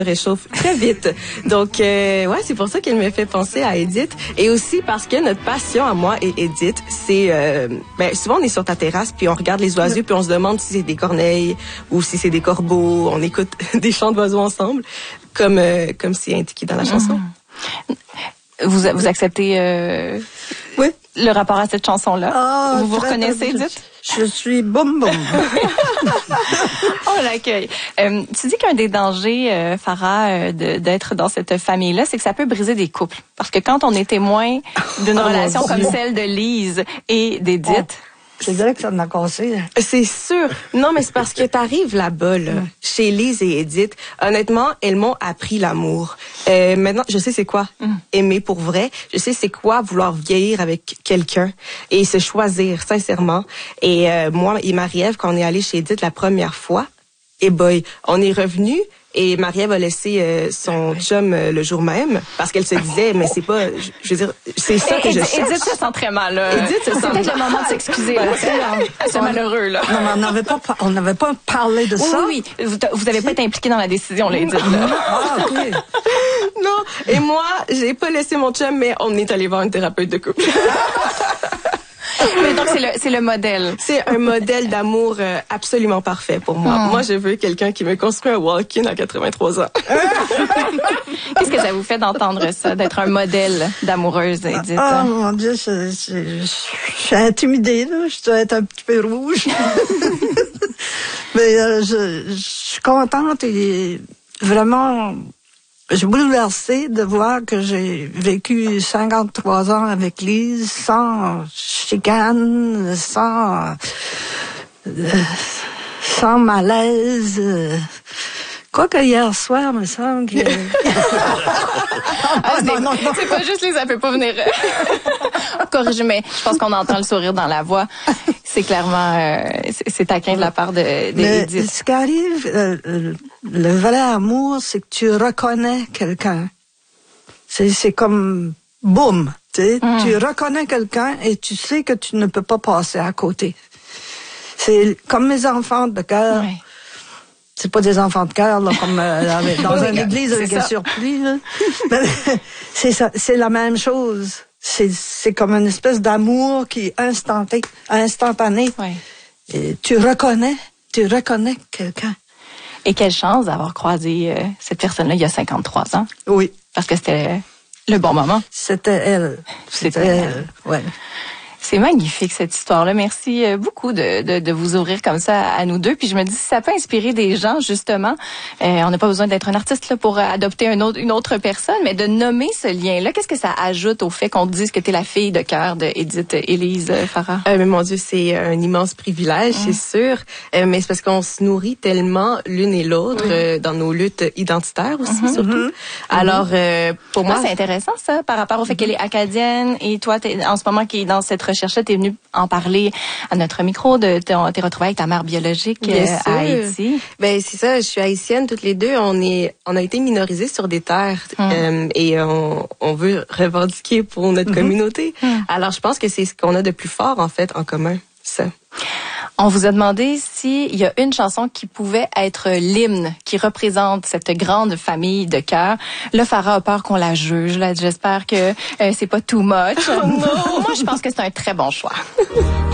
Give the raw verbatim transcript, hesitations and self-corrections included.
réchauffe très vite. Donc, euh, ouais, c'est pour ça qu'elle me fait penser à Edith. Et aussi parce que notre passion à moi et Edith, c'est... Euh, ben, souvent, on est sur ta terrasse, puis on regarde les oiseaux, puis on se demande si c'est des corneilles ou si c'est des corbeaux. On écoute des chants d'oiseaux ensemble, comme euh, comme c'est indiqué dans la chanson. Mmh. Vous, vous acceptez euh, oui. le rapport à cette chanson-là? Ah, vous vous reconnaissez, Edith? Je suis boum boum. On l'accueille. Euh, tu dis qu'un des dangers, euh, Farah, euh, de, d'être dans cette famille-là, c'est que ça peut briser des couples. Parce que quand on est témoin d'une oh, relation comme celle de Lise et d'Edith... Oh. C'est vrai que ça m'a cassé. C'est sûr. Non, mais c'est parce que t'arrives là-bas, là, mm. chez Lise et Edith. Honnêtement, elles m'ont appris l'amour. Euh, maintenant, je sais c'est quoi mm. aimer pour vrai. Je sais c'est quoi vouloir vieillir avec quelqu'un et se choisir, sincèrement. Et euh, moi et Marie-Ève, quand on est allé chez Edith la première fois, et boy, on est revenu. Et Marie-Ève a laissé euh, son chum euh, le jour même parce qu'elle se disait mais c'est pas je, je veux dire c'est ça et, que Edith, je cherche. Edith se sent très mal là. Edith se sent c'est peut-être le moment de s'excuser là. C'est malheureux là. Non, mais on n'avait pas on n'avait pas parlé de oui, ça. Oui oui, vous vous avez pas été impliqué dans la décision là, Edith. Là. Ah, OK. Non, et moi, j'ai pas laissé mon chum mais on est allé voir une thérapeute de couple. Mais donc, c'est le, c'est le modèle. C'est un modèle d'amour euh, absolument parfait pour moi. Mm. Moi, je veux quelqu'un qui me construit un walk-in à quatre-vingt-trois ans. Qu'est-ce que ça vous fait d'entendre ça, d'être un modèle d'amoureuse, Edith? Oh mon Dieu, je, je, je suis intimidée, là. Je dois être un petit peu rouge. Mais euh, je, je suis contente et vraiment... Je suis bouleversée de voir que j'ai vécu cinquante-trois ans avec Lise sans chicane, sans, euh, sans malaise. Quoique hier soir, me semble que... ah, non, non, non. C'est pas juste Lise, elle peut pas venir corriger, mais je pense qu'on entend le sourire dans la voix. C'est clairement, euh, c'est, c'est taquin de la part de, de mais Edith. Ce qui arrive, euh, le vrai amour, c'est que tu reconnais quelqu'un. C'est, c'est comme boum, tu sais, mm. tu reconnais quelqu'un et tu sais que tu ne peux pas passer à côté. C'est comme mes enfants de cœur. Oui. C'est pas des enfants de cœur, là, comme euh, dans oui, une église avec un surplis. Là. c'est ça, c'est la même chose. C'est, c'est comme une espèce d'amour qui est instantané. instantané. Oui. Et tu reconnais, tu reconnais quelqu'un. Et quelle chance d'avoir croisé euh, cette personne-là il y a cinquante-trois ans. Oui. Parce que c'était le bon moment. C'était elle. C'était, c'était elle. elle. Ouais. C'est magnifique cette histoire-là. Merci beaucoup de, de, de vous ouvrir comme ça à nous deux. Puis je me dis, si ça peut inspirer des gens, justement, euh, on n'a pas besoin d'être un artiste là pour adopter un autre, une autre personne, mais de nommer ce lien-là, qu'est-ce que ça ajoute au fait qu'on te dise que tu es la fille de cœur de Edith Élise Farah? Euh, mais mon Dieu, c'est un immense privilège, mmh. c'est sûr. Euh, mais c'est parce qu'on se nourrit tellement l'une et l'autre mmh. euh, dans nos luttes identitaires aussi, mmh. surtout. Mmh. Alors, euh, pour moi... Ah, c'est intéressant ça, par rapport au fait mmh. qu'elle est acadienne et toi, t'es, en ce moment, qui est dans cette recherche-là, t'es venue en parler à notre micro, de t'es retrouvée avec ta mère biologique euh, à Haïti. Ben c'est ça, je suis haïtienne, toutes les deux. On est, on a été minorisés sur des terres hum. euh, et on, on veut revendiquer pour notre mm-hmm. communauté. Hum. Alors je pense que c'est ce qu'on a de plus fort en fait en commun, ça. On vous a demandé s'il y a une chanson qui pouvait être l'hymne qui représente cette grande famille de cœur. Là, Farah a peur qu'on la juge. Là, j'espère que euh, c'est pas too much. Oh non! Moi, je pense que c'est un très bon choix.